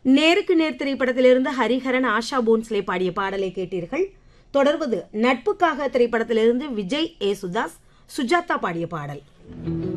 நேருக்கு நேர் திரைப்படத்திலிருந்து ஹரிஹரன், ஆஷா போன்ஸ்லே பாடிய பாடலை கேட்டீர்கள். தொடர்வது நட்புக்காக திரைப்படத்திலிருந்து விஜய் ஏசுதாஸ், சுஜாதா பாடிய பாடல்.